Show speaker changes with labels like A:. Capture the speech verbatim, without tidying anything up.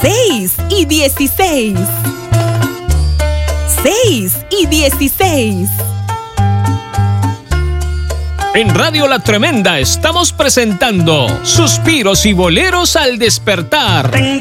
A: seis y dieciséis. seis y dieciséis.
B: En Radio La Tremenda estamos presentando Suspiros y Boleros al Despertar.